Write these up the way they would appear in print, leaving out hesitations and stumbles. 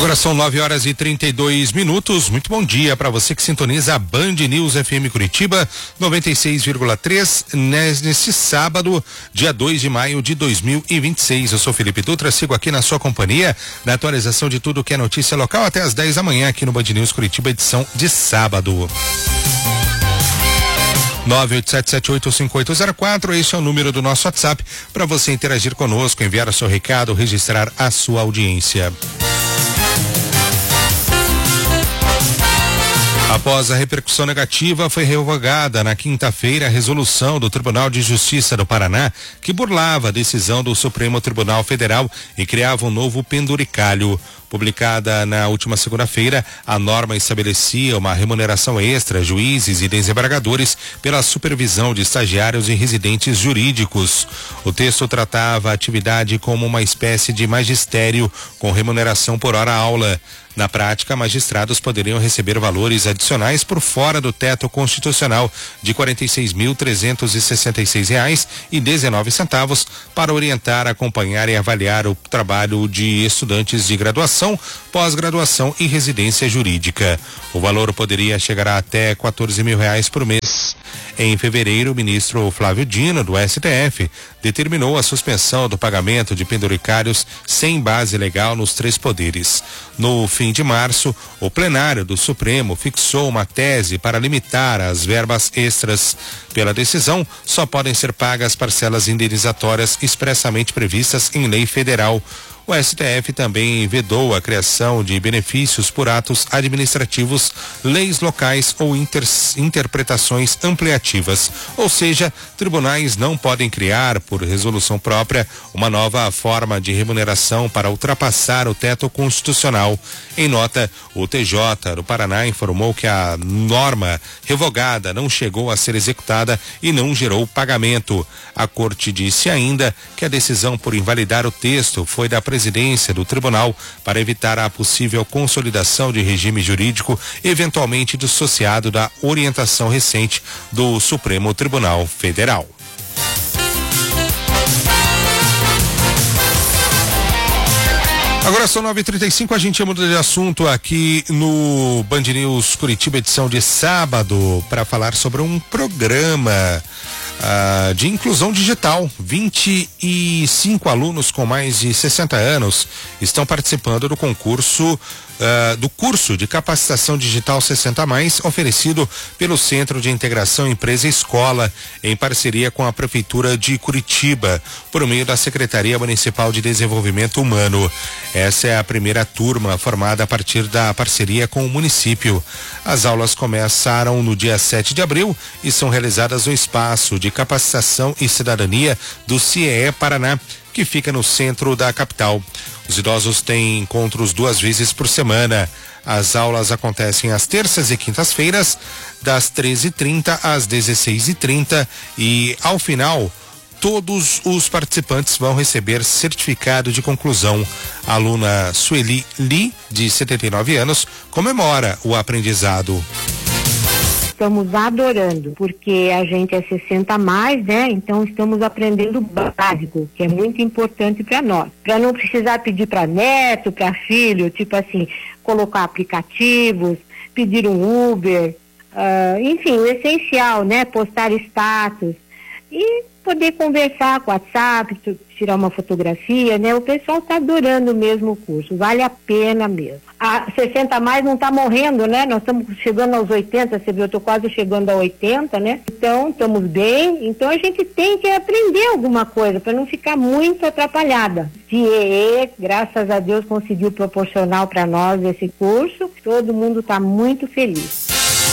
Agora são 9h32. Muito bom dia para você que sintoniza a Band News FM Curitiba 96,3 neste sábado, dia 2 de maio de 2026. Eu sou Felipe Dutra, sigo aqui na sua companhia na atualização de tudo que é notícia local até às 10 da manhã aqui no Band News Curitiba, edição de sábado. 987785804, esse é o número do nosso WhatsApp para você interagir conosco, enviar o seu recado, registrar a sua audiência. Após a repercussão negativa, foi revogada na quinta-feira a resolução do Tribunal de Justiça do Paraná que burlava a decisão do Supremo Tribunal Federal e criava um novo penduricalho. Publicada na última segunda-feira, a norma estabelecia uma remuneração extra a juízes e desembargadores pela supervisão de estagiários e residentes jurídicos. O texto tratava a atividade como uma espécie de magistério com remuneração por hora-aula. Na prática, magistrados poderiam receber valores adicionais por fora do teto constitucional de R$ 46.366,19 para orientar, acompanhar e avaliar o trabalho de estudantes de graduação, pós-graduação e residência jurídica. O valor poderia chegar a até R$ 14 mil por mês. Em fevereiro, o ministro Flávio Dino, do STF, determinou a suspensão do pagamento de penduricários sem base legal nos três poderes. No fim de março, o plenário do Supremo fixou uma tese para limitar as verbas extras. Pela decisão, só podem ser pagas parcelas indenizatórias expressamente previstas em lei federal. O STF também vedou a criação de benefícios por atos administrativos, leis locais ou interpretações ampliativas. Ou seja, tribunais não podem criar, por resolução própria, uma nova forma de remuneração para ultrapassar o teto constitucional. Em nota, o TJ do Paraná informou que a norma revogada não chegou a ser executada e não gerou pagamento. A corte disse ainda que a decisão por invalidar o texto foi da presidência do tribunal para evitar a possível consolidação de regime jurídico eventualmente dissociado da orientação recente do Supremo Tribunal Federal. Agora são 9h35, a gente muda de assunto aqui no Band News Curitiba, edição de sábado, para falar sobre um programa de inclusão digital. 25 alunos com mais de 60 anos estão participando do concurso do curso de capacitação digital 60+, oferecido pelo Centro de Integração Empresa-Escola, em parceria com a Prefeitura de Curitiba, por meio da Secretaria Municipal de Desenvolvimento Humano. Essa é a primeira turma formada a partir da parceria com o município. As aulas começaram no dia 7 de abril e são realizadas no espaço de capacitação e cidadania do CIEE Paraná, que fica no centro da capital. Os idosos têm encontros 2 vezes por semana. As aulas acontecem às terças e quintas-feiras, das 13h30 às 16h30, e ao final, todos os participantes vão receber certificado de conclusão. A aluna Sueli Li, de 79 anos, comemora o aprendizado. Estamos adorando, porque a gente é 60+, né? Então estamos aprendendo o básico, que é muito importante para nós. Para não precisar pedir para neto, para filho, tipo assim, colocar aplicativos, pedir um Uber, enfim, o essencial, né? Postar status e poder conversar com o WhatsApp, tirar uma fotografia, né? O pessoal está adorando mesmo o curso, vale a pena mesmo. A 60+ não está morrendo, né? Nós estamos chegando aos 80, você viu, eu estou quase chegando a 80, né? Então, estamos bem, então a gente tem que aprender alguma coisa para não ficar muito atrapalhada. CIEE, graças a Deus, conseguiu proporcionar para nós esse curso, todo mundo está muito feliz.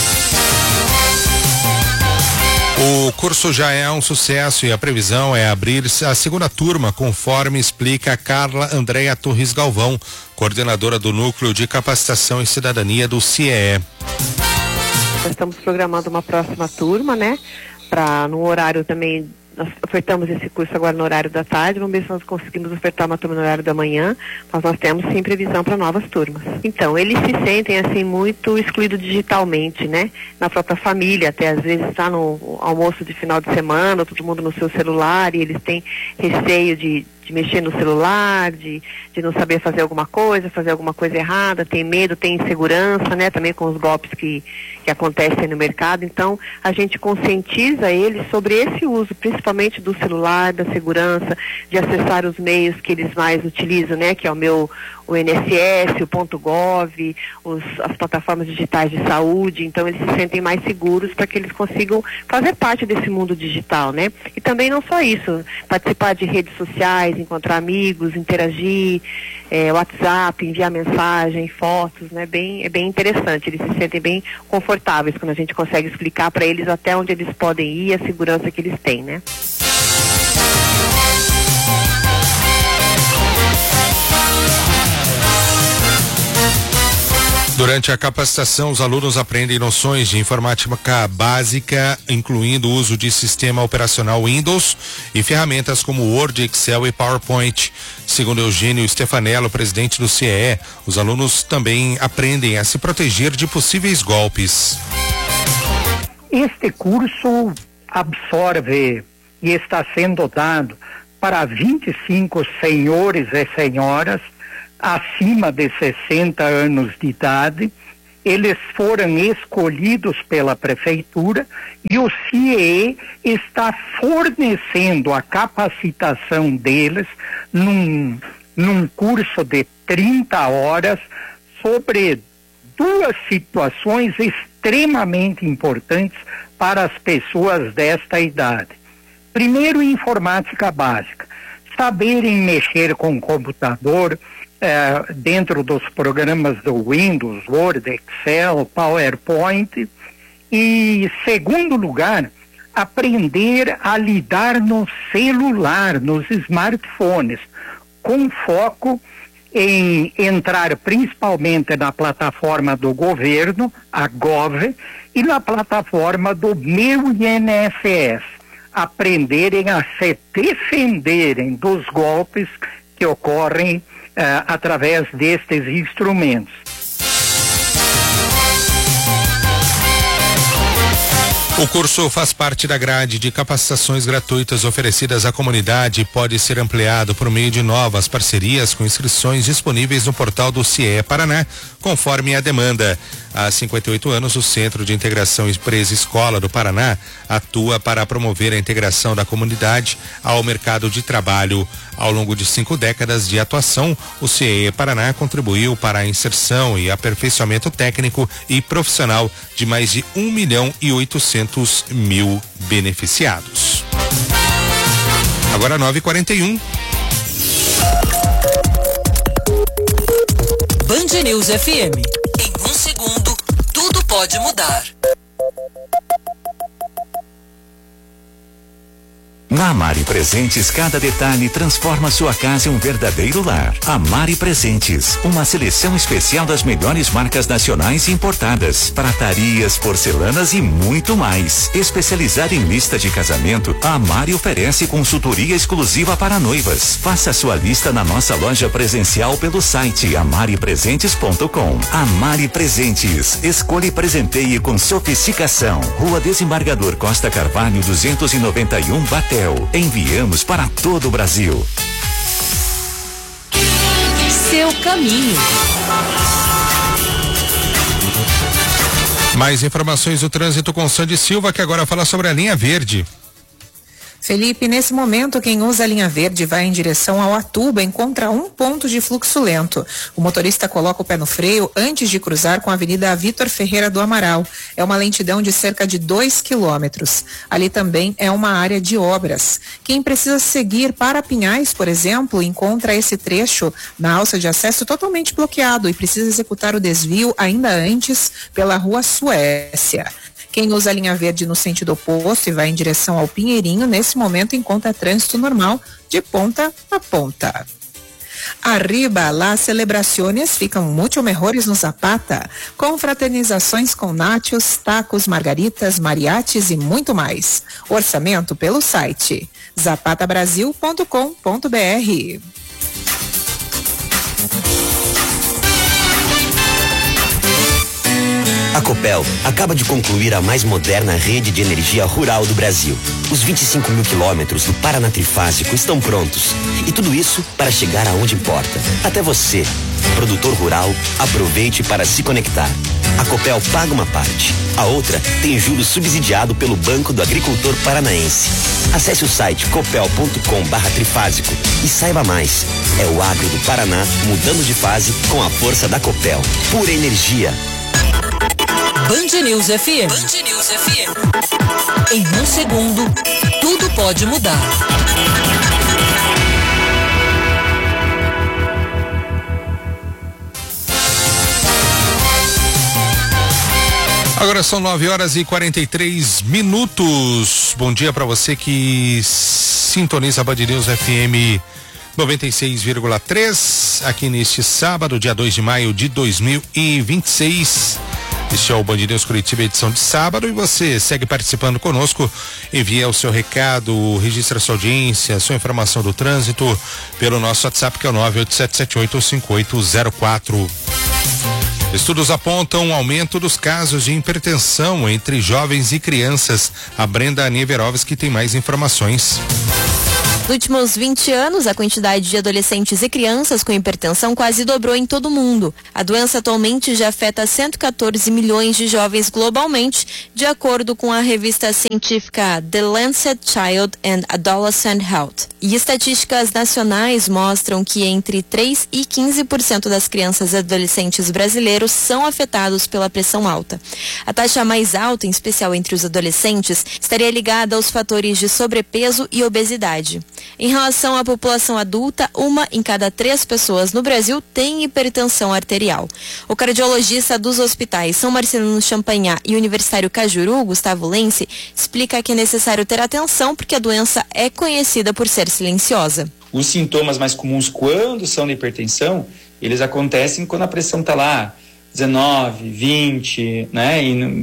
O curso já é um sucesso e a previsão é abrir a segunda turma, conforme explica a Carla Andréa Torres Galvão, coordenadora do Núcleo de Capacitação e Cidadania do CIEE. Nós estamos programando uma próxima turma, né? Para num horário também, nós ofertamos esse curso agora no horário da tarde, vamos ver se nós conseguimos ofertar uma turma no horário da manhã, mas nós temos sim previsão para novas turmas. Então, eles se sentem assim muito excluídos digitalmente, né? Na própria família, até às vezes está no almoço de final de semana, todo mundo no seu celular, e eles têm receio de mexer no celular, de não saber fazer alguma coisa errada, tem medo, tem insegurança, né, também com os golpes que acontecem no mercado. Então, a gente conscientiza eles sobre esse uso, principalmente do celular, da segurança, de acessar os meios que eles mais utilizam, né, que é o INSS, o .gov, as plataformas digitais de saúde. Então, eles se sentem mais seguros para que eles consigam fazer parte desse mundo digital, né? E também não só isso, participar de redes sociais, encontrar amigos, interagir, WhatsApp, enviar mensagem, fotos, né? É bem interessante, eles se sentem bem confortáveis quando a gente consegue explicar para eles até onde eles podem ir, a segurança que eles têm, né? Durante a capacitação, os alunos aprendem noções de informática básica, incluindo o uso de sistema operacional Windows e ferramentas como Word, Excel e PowerPoint. Segundo Eugênio Stefanello, presidente do CIE, os alunos também aprendem a se proteger de possíveis golpes. Este curso absorve e está sendo dado para 25 senhores e senhoras acima de 60 anos de idade. Eles foram escolhidos pela prefeitura e o CIE está fornecendo a capacitação deles num curso de 30 horas sobre duas situações extremamente importantes para as pessoas desta idade. Primeiro, informática básica. Saberem mexer com o computador, dentro dos programas do Windows, Word, Excel, PowerPoint. E, segundo lugar, aprender a lidar no celular, nos smartphones, com foco em entrar principalmente na plataforma do governo, a Gov, e na plataforma do meu INSS. Aprenderem a se defenderem dos golpes que ocorrem através destes instrumentos. O curso faz parte da grade de capacitações gratuitas oferecidas à comunidade e pode ser ampliado por meio de novas parcerias com inscrições disponíveis no portal do CIE Paraná, conforme a demanda. Há 58 anos, o Centro de Integração Empresa-Escola do Paraná atua para promover a integração da comunidade ao mercado de trabalho. Ao longo de 5 décadas de atuação, o CIE Paraná contribuiu para a inserção e aperfeiçoamento técnico e profissional de mais de 1.800.000 beneficiados. Agora 9h41. Band News FM. Em 1 segundo, tudo pode mudar. Na Amari Presentes, cada detalhe transforma sua casa em um verdadeiro lar. Amari Presentes, uma seleção especial das melhores marcas nacionais e importadas, pratarias, porcelanas e muito mais. Especializada em lista de casamento, a Amari oferece consultoria exclusiva para noivas. Faça sua lista na nossa loja presencial pelo site amaripresentes.com. Amari Presentes, escolha e presenteie com sofisticação. Rua Desembargador Costa Carvalho 291, Baté. Enviamos para todo o Brasil. Seu caminho. Mais informações do trânsito com Sandy Silva, que agora fala sobre a linha verde. Felipe, nesse momento, quem usa a linha verde vai em direção ao Atuba, encontra um ponto de fluxo lento. O motorista coloca o pé no freio antes de cruzar com a Avenida Vitor Ferreira do Amaral. É uma lentidão de cerca de 2 quilômetros. Ali também é uma área de obras. Quem precisa seguir para Pinhais, por exemplo, encontra esse trecho na alça de acesso totalmente bloqueado e precisa executar o desvio ainda antes pela Rua Suécia. Quem usa a linha verde no sentido oposto e vai em direção ao Pinheirinho, nesse momento encontra trânsito normal de ponta a ponta. Arriba, las celebraciones ficam mucho mejores no Zapata. Confraternizações com nachos, tacos, margaritas, mariachis e muito mais. Orçamento pelo site zapatabrasil.com.br. A Copel acaba de concluir a mais moderna rede de energia rural do Brasil. Os 25 mil quilômetros do Paraná Trifásico estão prontos. E tudo isso para chegar aonde importa. Até você, produtor rural, aproveite para se conectar. A Copel paga uma parte. A outra tem juros subsidiado pelo Banco do Agricultor Paranaense. Acesse o site copel.com/trifásico e saiba mais. É o agro do Paraná mudando de fase com a força da Copel. Pura energia. Band News FM. Band News FM. Em um segundo, tudo pode mudar. Agora são 9h43. Bom dia para você que sintoniza a Band News FM 96,3 aqui neste sábado, dia 2 de maio de 2026. Este é o Band News Curitiba, edição de sábado, e você segue participando conosco. Envia o seu recado, registra sua audiência, sua informação do trânsito pelo nosso WhatsApp, que é o 987785804. Estudos apontam um aumento dos casos de hipertensão entre jovens e crianças. A Brenda Nieverovski tem mais informações. Nos últimos 20 anos, a quantidade de adolescentes e crianças com hipertensão quase dobrou em todo o mundo. A doença atualmente já afeta 114 milhões de jovens globalmente, de acordo com a revista científica The Lancet Child and Adolescent Health. E estatísticas nacionais mostram que entre 3% e 15% das crianças e adolescentes brasileiros são afetados pela pressão alta. A taxa mais alta, em especial entre os adolescentes, estaria ligada aos fatores de sobrepeso e obesidade. Em relação à população adulta, 1 em cada 3 pessoas no Brasil tem hipertensão arterial. O cardiologista dos hospitais São Marcelino Champagnat e Universitário Cajuru, Gustavo Lense, explica que é necessário ter atenção porque a doença é conhecida por ser silenciosa. Os sintomas mais comuns quando são da hipertensão, eles acontecem quando a pressão está lá 19, 20, né?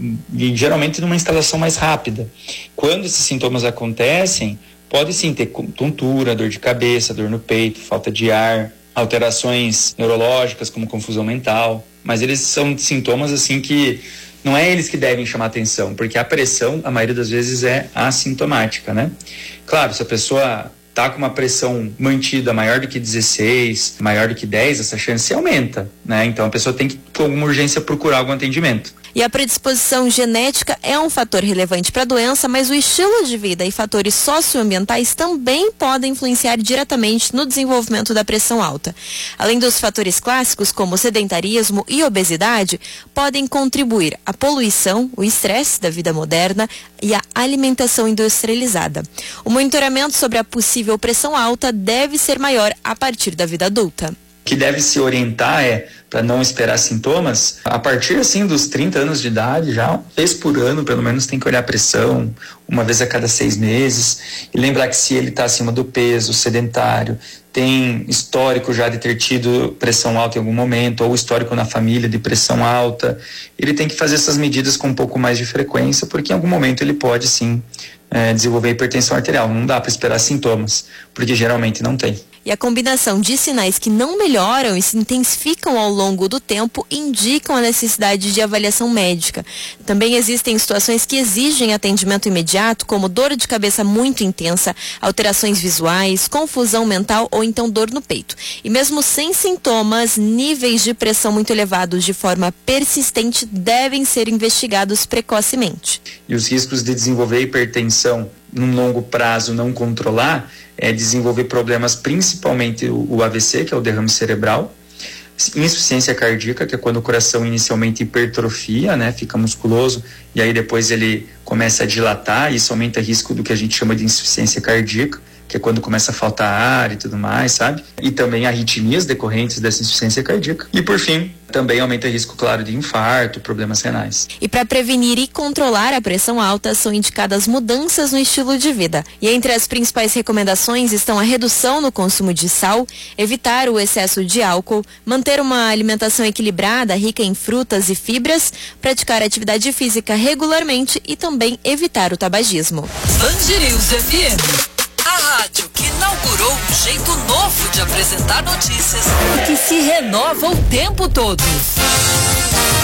E geralmente numa instalação mais rápida. Quando esses sintomas acontecem, pode sim ter tontura, dor de cabeça, dor no peito, falta de ar, alterações neurológicas como confusão mental, mas eles são sintomas assim que não é eles que devem chamar atenção, porque a pressão, a maioria das vezes, é assintomática, né? Claro, se a pessoa está com uma pressão mantida maior do que 16, maior do que 10, essa chance aumenta, né? Então a pessoa tem que, com alguma urgência, procurar algum atendimento. E a predisposição genética é um fator relevante para a doença, mas o estilo de vida e fatores socioambientais também podem influenciar diretamente no desenvolvimento da pressão alta. Além dos fatores clássicos, como sedentarismo e obesidade, podem contribuir a poluição, o estresse da vida moderna e a alimentação industrializada. O monitoramento sobre a possível pressão alta deve ser maior a partir da vida adulta. O que deve se orientar é para não esperar sintomas, a partir assim dos 30 anos de idade, já uma vez por ano, pelo menos, tem que olhar a pressão, uma vez a cada 6 meses, e lembrar que se ele está acima do peso, sedentário, tem histórico já de ter tido pressão alta em algum momento, ou histórico na família de pressão alta, ele tem que fazer essas medidas com um pouco mais de frequência, porque em algum momento ele pode sim desenvolver hipertensão arterial. Não dá para esperar sintomas, porque geralmente não tem. E a combinação de sinais que não melhoram e se intensificam ao longo do tempo indicam a necessidade de avaliação médica. Também existem situações que exigem atendimento imediato, como dor de cabeça muito intensa, alterações visuais, confusão mental ou então dor no peito. E mesmo sem sintomas, níveis de pressão muito elevados de forma persistente devem ser investigados precocemente. E os riscos de desenvolver hipertensão num longo prazo não controlar é desenvolver problemas, principalmente o AVC, que é o derrame cerebral, insuficiência cardíaca, que é quando o coração inicialmente hipertrofia, né, fica musculoso, e aí depois ele começa a dilatar, e isso aumenta o risco do que a gente chama de insuficiência cardíaca, que é quando começa a faltar ar e tudo mais, sabe? E também arritmias decorrentes dessa insuficiência cardíaca. E por fim, também aumenta o risco, claro, de infarto, problemas renais. E para prevenir e controlar a pressão alta, são indicadas mudanças no estilo de vida. E entre as principais recomendações estão a redução no consumo de sal, evitar o excesso de álcool, manter uma alimentação equilibrada, rica em frutas e fibras, praticar atividade física regularmente e também evitar o tabagismo. Band News FM. A rádio que inaugurou um jeito novo de apresentar notícias e que se renova o tempo todo.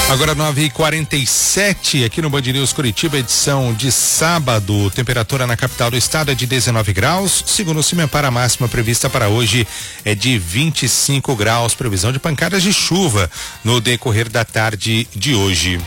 Agora 9h47 aqui no Band News Curitiba, edição de sábado. Temperatura na capital do estado é de 19 graus. Segundo o CIMEPAR, a máxima prevista para hoje é de 25 graus. Previsão de pancadas de chuva no decorrer da tarde de hoje.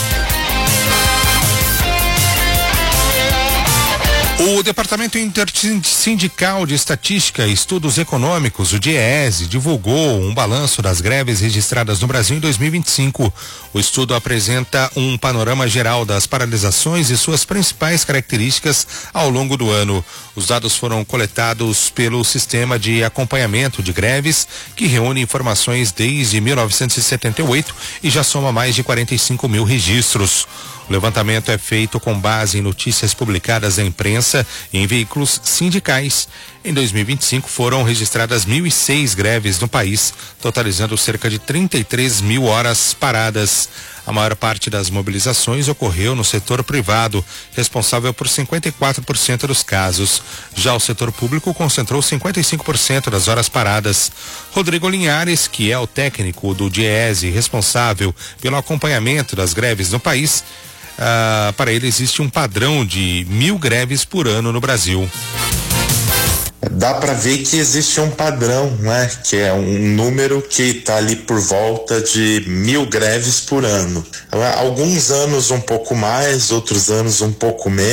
O Departamento Intersindical de Estatística e Estudos Econômicos, o DIEESE, divulgou um balanço das greves registradas no Brasil em 2025. O estudo apresenta um panorama geral das paralisações e suas principais características ao longo do ano. Os dados foram coletados pelo Sistema de Acompanhamento de Greves, que reúne informações desde 1978 e já soma mais de 45 mil registros. O levantamento é feito com base em notícias publicadas na imprensa e em veículos sindicais. Em 2025 foram registradas 1.006 greves no país, totalizando cerca de 33 mil horas paradas. A maior parte das mobilizações ocorreu no setor privado, responsável por 54% dos casos. Já o setor público concentrou 55% das horas paradas. Rodrigo Linhares, que é o técnico do DIEESE responsável pelo acompanhamento das greves no país, para ele existe um padrão de 1.000 greves por ano no Brasil. Dá para ver que existe um padrão, né? Que é um número que está ali por volta de 1.000 greves por ano. Alguns anos um pouco mais, outros anos um pouco menos.